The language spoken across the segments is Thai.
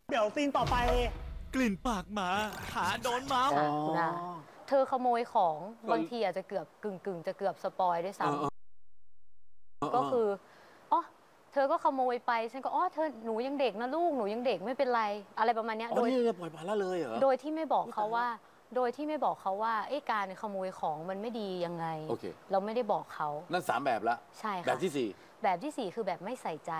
เดี๋ยวซีนต่อไปกลิ่นปากหมาขาโดนเมาส์ค่ะคุณอาเธอขโมยของบางทีอาจจะเกือบกึ่งจะเกือบสปอยด้วยซ้ำก็คืออ๋อเธอก็ขโมยไปฉันก็อ๋อเธอหนูยังเด็กนะลูกหนูยังเด็กไม่เป็นไรอะไรประมาณนี้โดยนี่จะปล่อยปละละเลยเหรอโดยที่ไม่บอกเขาว่าการขโมยของมันไม่ดียังไงโอเคเราไม่ได้บอกเขานั่น3 แบบละใช่ค่ะแบบที่แบบที่ 4คือแบบไม่ใส่ใจ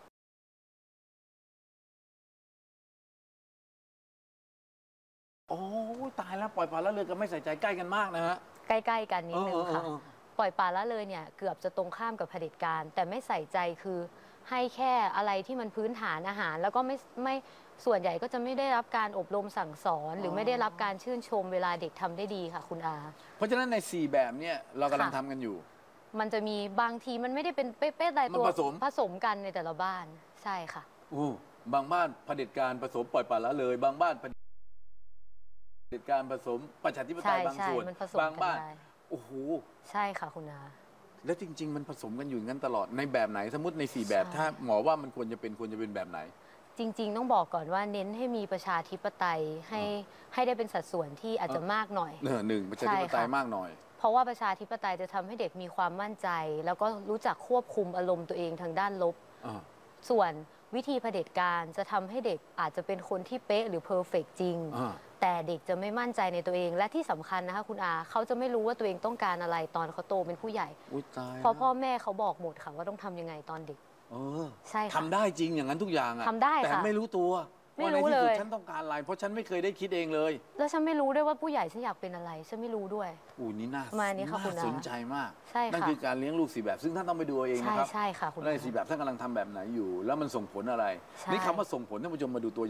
4โอ้ตายแล้วปล่อยปละละเลยกับไม่ใส่ใจใกล้กันมากนะฮะใกล้ๆกันนิดนึงค่ะเออปล่อยปละละเลยเนี่ยเกือบจะตรงข้ามกับเผด็จการแต่ไม่ใส่ใจคือให้แค่อะไรที่มันพื้นฐานอาหาร แล้วก็ไม่ส่วนใหญ่ก็จะไม่ได้รับการอบรมสั่งสอน หรือไม่ได้รับการชื่นชมเวลาเด็กทำได้ดีค่ะคุณอาเพราะฉะนั้นใน4แบบเนี่ยเรากำลังค่ะทำกันอยู่มันจะมีบางทีมันไม่ได้เป็นเป๊ะๆรายตัวมันผสมกันในแต่ละบ้านใช่ค่ะบางบ้านเผด็จการผสมปล่อยปละละเลย บางบ้านเผด็จการผสมประชาธิปไตยบางส่วนมันผสมบางบ้านกันได้โอ้โหใช่ค่ะคุณอาแล้วจริง ๆ มันผสมกันอยู่อย่างนั้นตลอดในแบบไหนสมมติใน4แบบใช่ถ้าหมอว่ามันควรจะเป็นแบบไหนจริง ๆ ต้องบอกก่อนว่าเน้นให้มีประชาธิปไตยให้ได้เป็นสัดส่วนที่อาจจะมากหน่อยหนึ่งประชาธิปไตยใช่ค่ะมากหน่อยเพราะว่าประชาธิปไตยจะทำให้เด็กมีความมั่นใจ แล้วก็รู้จักควบคุมอารมณ์ตัวเองทางด้านลบ ส่วนวิธีเผด็จการจะทำให้เด็กอาจจะเป็นคนที่เป๊ะหรือเพอร์เฟกจริง แต่เด็กจะไม่มั่นใจในตัวเอง และที่สำคัญนะคะคุณอาเขาจะไม่รู้ว่าตัวเองต้องการอะไรตอนเขาโตเป็นผู้ใหญ่อุ๊ยตายเพราะพ่อแม่เขาบอกหมดค่ะว่าต้องทำยังไงตอนเด็ก ใช่ค่ะทำได้จริงอย่างนั้นทุกอย่างอะทำได้แต่ค่ะไม่รู้ตัวไม่ว่าในรู้ที่สุดเลยฉันต้องการอะไร เพราะฉันไม่เคยได้คิดเองเลยแล้วฉันไม่รู้ด้วยว่าผู้ใหญ่ฉันอยากเป็นอะไรฉันไม่รู้ด้วยนี่น่ามานี่ค่ะคุณอาสนใจมากใช่ค่ะนั่นคือการเลี้ยงลูก4แบบ ซึ่งท่านต้องไปดูเอาเองนะครับใช่ค่ะคุณใน4แบบท่านกำลังทำแบบไหนอยู่ แล้วมันส่งผลอะไรใช่นี่คำว่าส่งผลท่านผู้ชมมาดูตัว